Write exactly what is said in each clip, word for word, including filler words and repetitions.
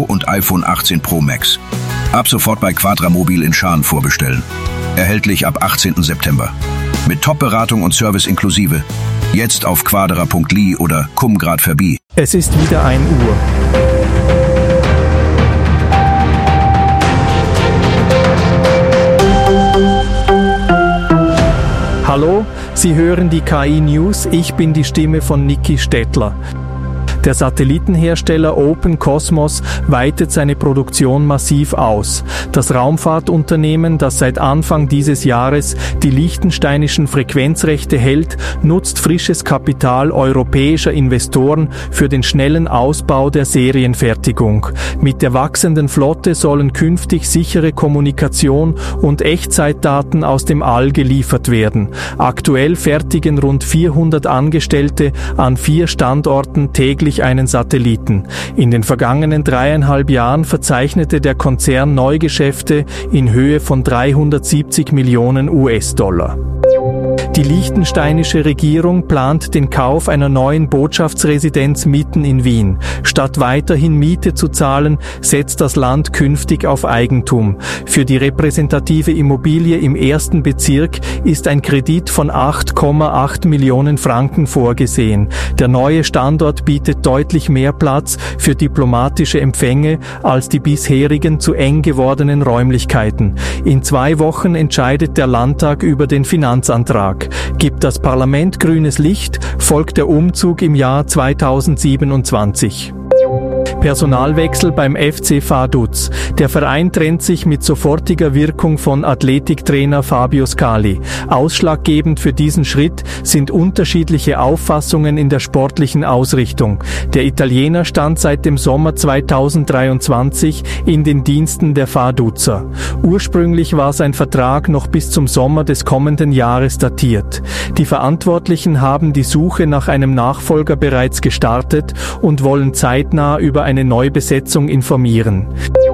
und iPhone achtzehn Pro Max. Ab sofort bei Quadramobil in Schaan vorbestellen. Erhältlich ab achtzehnten September. Mit Top-Beratung und Service inklusive. Jetzt auf quadra punkt li oder komm grad vorbei. Es ist wieder ein Uhr. Hallo, Sie hören die K I-News, ich bin die Stimme von Niki Stettler. Der Satellitenhersteller Open Cosmos weitet seine Produktion massiv aus. Das Raumfahrtunternehmen, das seit Anfang dieses Jahres die liechtensteinischen Frequenzrechte hält, nutzt frisches Kapital europäischer Investoren für den schnellen Ausbau der Serienfertigung. Mit der wachsenden Flotte sollen künftig sichere Kommunikation und Echtzeitdaten aus dem All geliefert werden. Aktuell fertigen rund vierhundert Angestellte an vier Standorten täglich einen Satelliten. In den vergangenen dreieinhalb Jahren verzeichnete der Konzern Neugeschäfte in Höhe von dreihundertsiebzig Millionen U S-Dollar. Die liechtensteinische Regierung plant den Kauf einer neuen Botschaftsresidenz mitten in Wien. Statt weiterhin Miete zu zahlen, setzt das Land künftig auf Eigentum. Für die repräsentative Immobilie im ersten Bezirk ist ein Kredit von acht Komma acht Millionen Franken vorgesehen. Der neue Standort bietet deutlich mehr Platz für diplomatische Empfänge als die bisherigen zu eng gewordenen Räumlichkeiten. In zwei Wochen entscheidet der Landtag über den Finanzantrag. Gibt das Parlament grünes Licht, folgt der Umzug im Jahr zweitausendsiebenundzwanzig. Personalwechsel beim F C Vaduz. Der Verein trennt sich mit sofortiger Wirkung von Athletiktrainer Fabio Scali. Ausschlaggebend für diesen Schritt sind unterschiedliche Auffassungen in der sportlichen Ausrichtung. Der Italiener stand seit dem Sommer zweitausenddreiundzwanzig in den Diensten der Vaduzer. Ursprünglich war sein Vertrag noch bis zum Sommer des kommenden Jahres datiert. Die Verantwortlichen haben die Suche nach einem Nachfolger bereits gestartet und wollen zeitnah über eine Neubesetzung informieren.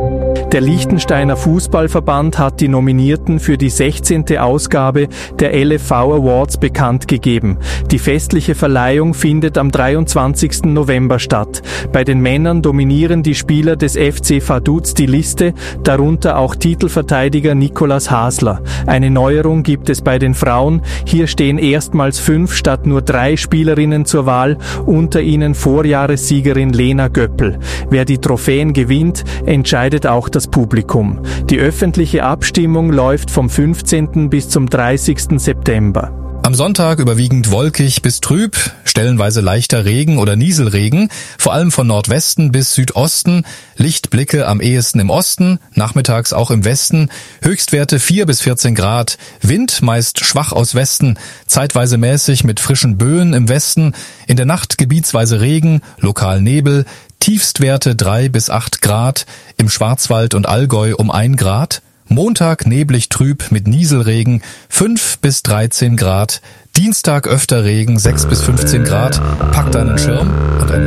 Der Liechtensteiner Fußballverband hat die Nominierten für die sechzehnte Ausgabe der L F V Awards bekannt gegeben. Die festliche Verleihung findet am dreiundzwanzigsten November statt. Bei den Männern dominieren die Spieler des F C Vaduz die Liste, darunter auch Titelverteidiger Nicolas Hasler. Eine Neuerung gibt es bei den Frauen. Hier stehen erstmals fünf statt nur drei Spielerinnen zur Wahl, unter ihnen Vorjahressiegerin Lena Göppel. Wer die Trophäen gewinnt, entscheidet auch das Publikum. Die öffentliche Abstimmung läuft vom fünfzehnten bis zum dreißigsten September. Am Sonntag überwiegend wolkig bis trüb, stellenweise leichter Regen oder Nieselregen, vor allem von Nordwesten bis Südosten, Lichtblicke am ehesten im Osten, nachmittags auch im Westen, Höchstwerte vier bis vierzehn Grad, Wind meist schwach aus Westen, zeitweise mäßig mit frischen Böen im Westen, in der Nacht gebietsweise Regen, lokal Nebel, Tiefstwerte drei bis acht Grad, im Schwarzwald und Allgäu um ein Grad, Montag neblig trüb mit Nieselregen fünf bis dreizehn Grad, Dienstag öfter Regen sechs bis fünfzehn Grad, pack deinen Schirm und eine